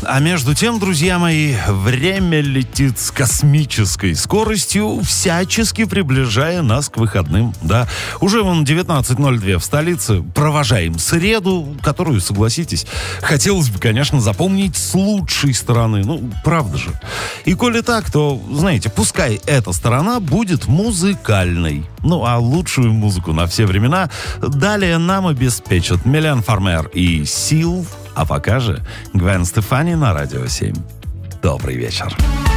А между тем, друзья мои, время летит с космической скоростью, всячески приближая нас к выходным. Да, уже вон 19:02 в столице. Провожаем среду, которую, согласитесь, хотелось бы, конечно, запомнить с лучшей стороны. Ну, правда же. И коли так, то, знаете, пускай эта сторона будет музыкальной. Ну, а лучшую музыку на все времена далее нам обеспечат Милен Фармер и Сил. А пока же Гвен Стефани на Радио 7. Добрый вечер.